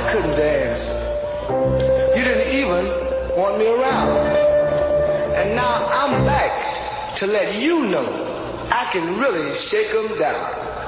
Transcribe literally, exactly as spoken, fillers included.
I couldn't dance. You didn't even want me around. And now I'm back to let you know I can really shake 'em down.